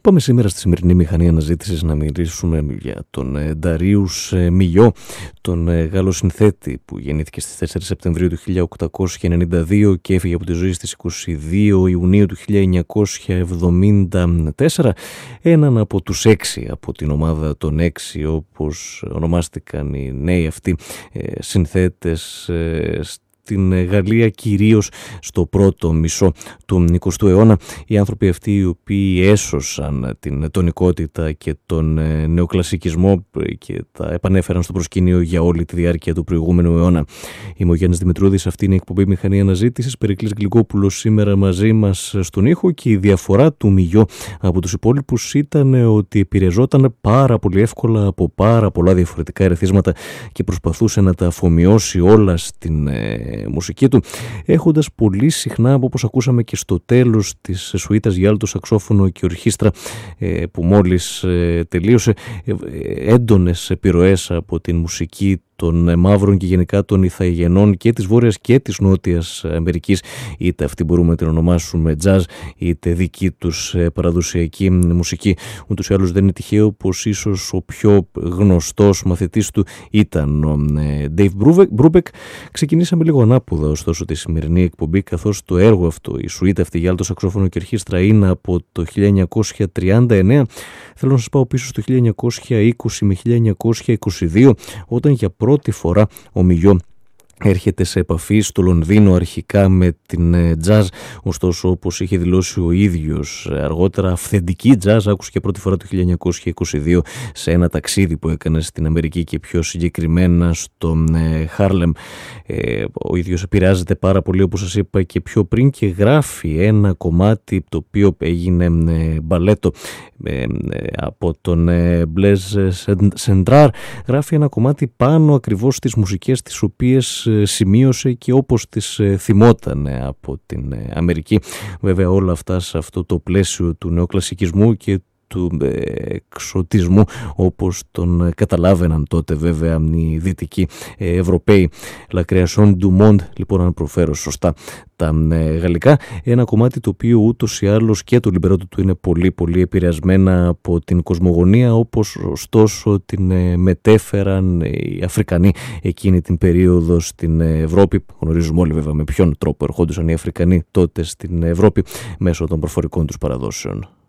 Πάμε σήμερα στη σημερινή μηχανή αναζήτησης να μιλήσουμε για τον Νταρίους Μιλιό, τον Γάλλο συνθέτη που γεννήθηκε στις 4 Σεπτεμβρίου του 1892 και έφυγε από τη ζωή στις 22 Ιουνίου του 1974, έναν από τους 6 από την ομάδα των 6, όπως ονομάστηκαν οι νέοι αυτοί συνθέτες στην Γαλλία, κυρίως στο πρώτο μισό του 20ου αιώνα. Οι άνθρωποι αυτοί οι οποίοι έσωσαν την τονικότητα και τον νεοκλασικισμό και τα επανέφεραν στο προσκήνιο για όλη τη διάρκεια του προηγούμενου αιώνα. Είμαι ο Γιάννης Δημητρούδης, αυτή είναι η εκπομπή Μηχανή Αναζήτησης. Περικλής Γλυκόπουλος σήμερα μαζί μας στον ήχο, και η διαφορά του Μιλιό από τους υπόλοιπους ήταν ότι επηρεαζόταν πάρα πολύ εύκολα από πάρα πολλά διαφορετικά ερεθίσματα και προσπαθούσε να τα αφομοιώσει όλα στην μουσική του, έχοντας πολύ συχνά, όπως ακούσαμε και στο τέλος της σουίτας για άλτο, σαξόφωνο και ορχήστρα που μόλις τελείωσε, έντονες επιρροές από την μουσική των μαύρων και γενικά των ηθαγενών και της Βόρειας και της Νότιας Αμερικής, είτε αυτή μπορούμε να την ονομάσουμε jazz, είτε δική τους παραδοσιακή μουσική. Ούτως ή άλλως δεν είναι τυχαίο πως ίσως ο πιο γνωστός μαθητής του ήταν ο Dave Brubeck. Ξεκινήσαμε λίγο ανάποδα ωστόσο τη σημερινή εκπομπή, καθώς το έργο αυτό, η σουίτα αυτή για άλτο, σαξόφωνο και ορχήστρα, είναι από το 1939. Θέλω να σας πάω πίσω στο 1920 με 1922, όταν για πρώτη φορά ο Μιλιό έρχεται σε επαφή στο Λονδίνο αρχικά με την jazz, ωστόσο όπως είχε δηλώσει ο ίδιος αργότερα, αυθεντική jazz άκουσε και πρώτη φορά το 1922 σε ένα ταξίδι που έκανε στην Αμερική και πιο συγκεκριμένα στο Χάρλεμ. Ο ίδιος επηρεάζεται πάρα πολύ, όπως σας είπα και πιο πριν, και γράφει ένα κομμάτι το οποίο έγινε μπαλέτο από τον Μπλέζ Σεντράρ. Γράφει ένα κομμάτι πάνω ακριβώς στις μουσικές τις οποίες σημείωσε και όπως τις θυμόταν από την Αμερική. Βέβαια όλα αυτά σε αυτό το πλαίσιο του νεοκλασικισμού και του εξωτισμού, όπως τον καταλάβαιναν τότε βέβαια οι δυτικοί Ευρωπαίοι. La création du monde, λοιπόν, αν προφέρω σωστά τα γαλλικά. Ένα κομμάτι το οποίο ούτως ή άλλως και το λιμπερότο του είναι πολύ πολύ επηρεασμένα από την κοσμογονία, όπως ωστόσο την μετέφεραν οι Αφρικανοί εκείνη την περίοδο στην Ευρώπη. Γνωρίζουμε όλοι βέβαια με ποιον τρόπο ερχόντουσαν οι Αφρικανοί τότε στην Ευρώπη, μέσω των προφορικών τους παραδόσεων.